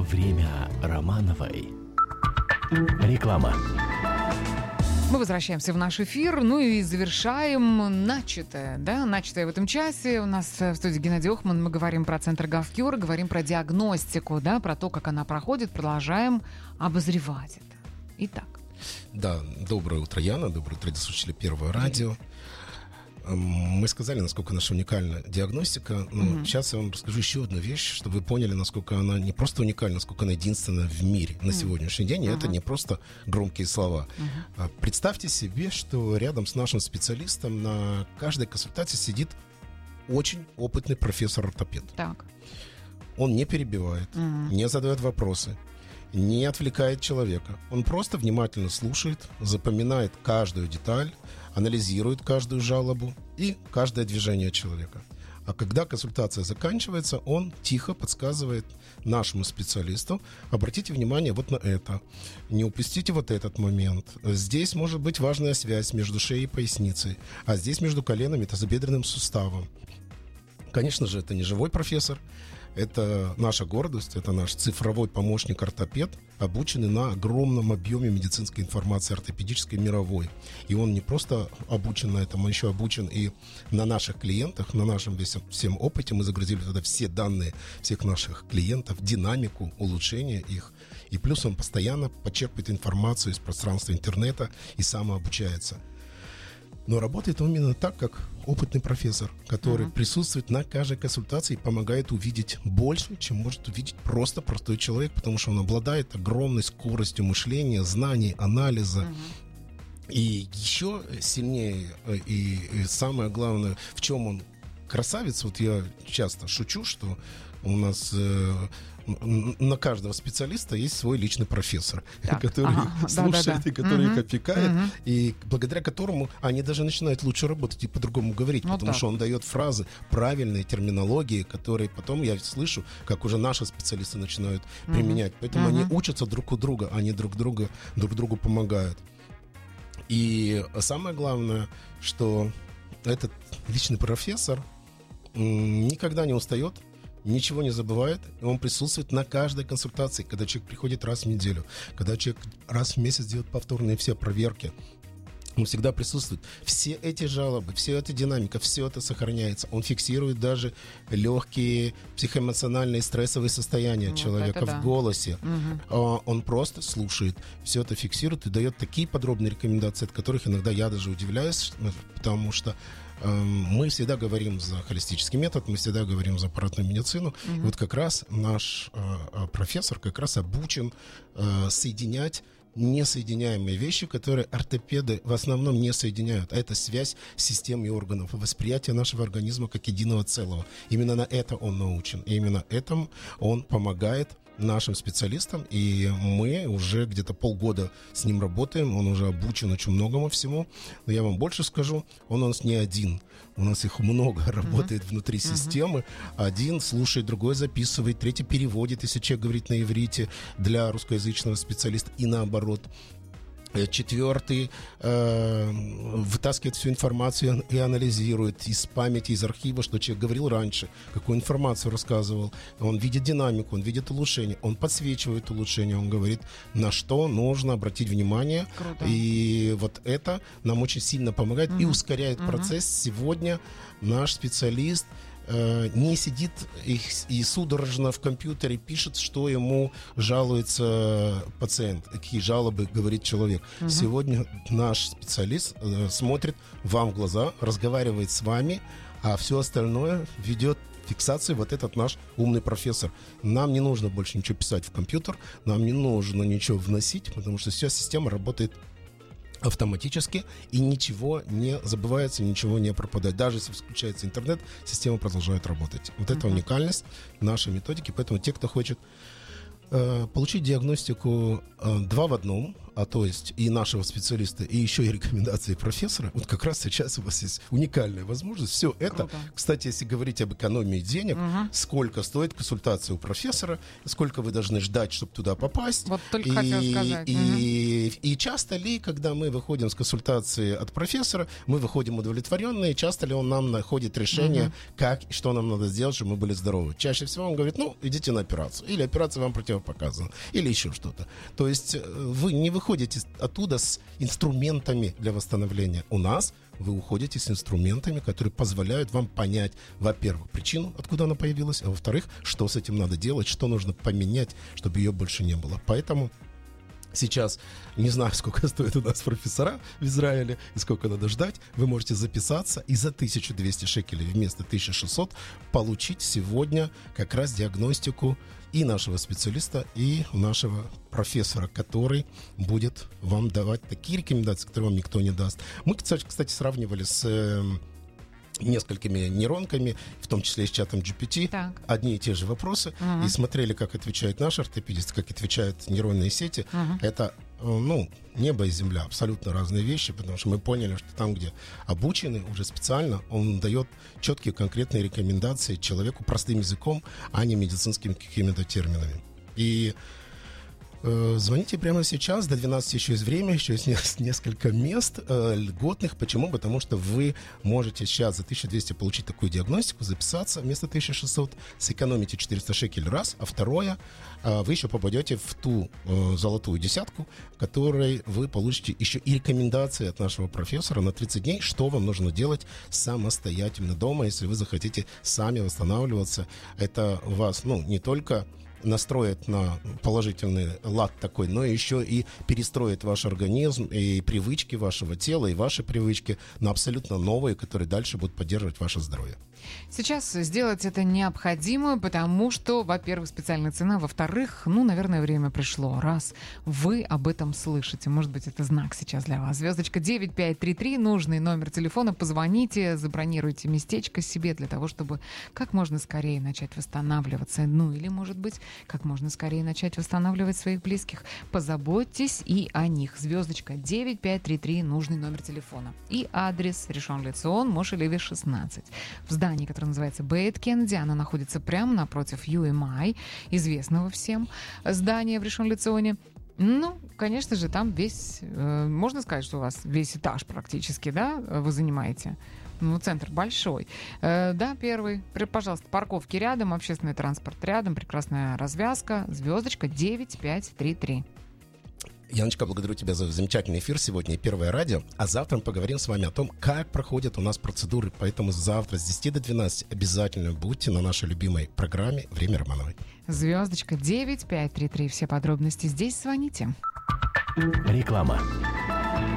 Время Романовой. Реклама. Мы возвращаемся в наш эфир, ну и завершаем начатое в этом часе. У нас в студии Геннадий Охман, мы говорим про Центр Govcure, говорим про диагностику, про то, как она проходит, продолжаем обозревать это. Итак. Да, доброе утро, Яна, доброе утро, слушатели Первого радио. Мы сказали, насколько наша уникальна диагностика, но сейчас я вам расскажу еще одну вещь, чтобы вы поняли, насколько она не просто уникальна, насколько она единственная в мире на сегодняшний день, и это не просто громкие слова. Представьте себе, что рядом с нашим специалистом на каждой консультации сидит очень опытный профессор-ортопед. Так. Он не перебивает, не задает вопросы, не отвлекает человека. Он просто внимательно слушает, запоминает каждую деталь, анализирует каждую жалобу и каждое движение человека. А когда консультация заканчивается, он тихо подсказывает нашему специалисту: обратите внимание вот на это, не упустите вот этот момент. Здесь может быть важная связь между шеей и поясницей, а здесь между коленом и тазобедренным суставом. Конечно же, это не живой профессор. Это наша гордость, это наш цифровой помощник-ортопед, обученный на огромном объеме медицинской информации ортопедической мировой. И он не просто обучен на этом, он еще обучен и на наших клиентах, на нашем всем опыте. Мы загрузили туда все данные всех наших клиентов, динамику, улучшение их. И плюс он постоянно почерпывает информацию из пространства интернета и самообучается. Но работает он именно так, как опытный профессор, который присутствует на каждой консультации и помогает увидеть больше, чем может увидеть просто простой человек, потому что он обладает огромной скоростью мышления, знаний, анализа. И еще сильнее, и самое главное, в чем он красавец, вот я часто шучу, что у нас на каждого специалиста есть свой личный профессор, который слушает и который их опекает, и благодаря которому они даже начинают лучше работать и по-другому говорить, потому что он дает фразы, правильные терминологии, которые потом я слышу, как уже наши специалисты начинают применять. Поэтому они учатся друг у друга, они друг другу помогают. И самое главное, что этот личный профессор никогда не устает, ничего не забывает, и он присутствует на каждой консультации, когда человек приходит раз в неделю, когда человек раз в месяц делает повторные все проверки. Он всегда присутствует. Все эти жалобы, все эта динамика, все это сохраняется. Он фиксирует даже легкие психоэмоциональные стрессовые состояния человека в голосе. Он просто слушает, все это фиксирует и дает такие подробные рекомендации, от которых иногда я даже удивляюсь, потому что мы всегда говорим за холистический метод, мы всегда говорим за аппаратную медицину. И вот как раз наш профессор как раз обучен соединять несоединяемые вещи, которые ортопеды в основном не соединяют. А это связь системы органов, восприятие нашего организма как единого целого. Именно на это он научен. И именно этому он помогает нашим специалистам, и мы уже где-то полгода с ним работаем, он уже обучен очень многому всему, но я вам больше скажу, он у нас не один, у нас их много работает внутри системы, один слушает, другой записывает, третий переводит, если человек говорит на иврите, для русскоязычного специалиста, и наоборот. Четвертый вытаскивает всю информацию и анализирует из памяти, из архива, что человек говорил раньше, какую информацию рассказывал. Он видит динамику, он видит улучшение, он подсвечивает улучшение, он говорит, на что нужно обратить внимание. Круто. И вот это нам очень сильно помогает и ускоряет процесс. Сегодня наш специалист не сидит и судорожно в компьютере пишет, что ему жалуется пациент, какие жалобы говорит человек. Сегодня наш специалист смотрит вам в глаза, разговаривает с вами, а все остальное ведет фиксацию вот этот наш умный профессор. Нам не нужно больше ничего писать в компьютер, нам не нужно ничего вносить, потому что вся система работает автоматически, и ничего не забывается, ничего не пропадает. Даже если включается интернет, система продолжает работать. Вот это уникальность нашей методики. Поэтому те, кто хочет получить диагностику 2 в 1, то есть и нашего специалиста, и еще и рекомендации профессора, вот как раз сейчас у вас есть уникальная возможность. Все это, Круто. кстати, если говорить об экономии денег, сколько стоит консультация у профессора, сколько вы должны ждать, чтобы туда попасть. Вот только хотела сказать. И часто ли, когда мы выходим с консультации от профессора, мы выходим удовлетворенные, часто ли он нам находит решение, как и что нам надо сделать, чтобы мы были здоровы. Чаще всего он говорит, идите на операцию, или операция вам противопоказана, или еще что-то. То есть вы не выходите оттуда с инструментами для восстановления. У нас вы уходите с инструментами, которые позволяют вам понять, во-первых, причину, откуда она появилась, а во-вторых, что с этим надо делать, что нужно поменять, чтобы ее больше не было. Поэтому сейчас, не знаю, сколько стоит у нас профессора в Израиле и сколько надо ждать, вы можете записаться и за 1200 шекелей вместо 1600 получить сегодня как раз диагностику и нашего специалиста, и нашего профессора, который будет вам давать такие рекомендации, которые вам никто не даст. Мы, кстати, сравнивали с несколькими нейронками, в том числе и с чатом GPT, одни и те же вопросы, и смотрели, как отвечает наш ортопедист, как отвечают нейронные сети. Это, небо и земля, абсолютно разные вещи, потому что мы поняли, что там, где обучены уже специально, он дает четкие конкретные рекомендации человеку простым языком, а не медицинскими какими-то терминами. И звоните прямо сейчас, до 12 еще есть время, еще есть несколько мест льготных. Почему? Потому что вы можете сейчас за 1200 получить такую диагностику, записаться вместо 1600, сэкономите 400 шекелей раз, а второе, вы еще попадете в ту золотую десятку, в которой вы получите еще и рекомендации от нашего профессора на 30 дней, что вам нужно делать самостоятельно дома, если вы захотите сами восстанавливаться. Это вас, не только настроит на положительный лад такой, но еще и перестроит ваш организм и привычки вашего тела, и ваши привычки на абсолютно новые, которые дальше будут поддерживать ваше здоровье. Сейчас сделать это необходимо, потому что, во-первых, специальная цена, во-вторых, наверное, время пришло. Раз вы об этом слышите, может быть, это знак сейчас для вас. Звездочка 9533, нужный номер телефона, позвоните, забронируйте местечко себе для того, чтобы как можно скорее начать восстанавливаться. Или, может быть, как можно скорее начать восстанавливать своих близких. Позаботьтесь и о них. Звездочка 9533, нужный номер телефона. И адрес Ришон Лецион, Моше Леви 16. В здании, которое называется Бейт Кеннеди, оно находится прямо напротив UMI, известного всем здания в Ришон Леционе. Конечно же, там можно сказать, что у вас весь этаж практически, вы занимаете. Центр большой. Первый. Пожалуйста, парковки рядом, общественный транспорт рядом, прекрасная развязка. Звездочка 9533. Яночка, благодарю тебя за замечательный эфир сегодня и Первое радио. А завтра мы поговорим с вами о том, как проходят у нас процедуры. Поэтому завтра с 10 до 12 обязательно будьте на нашей любимой программе «Время Романовой». Звездочка 9533. Все подробности здесь. Звоните. Реклама.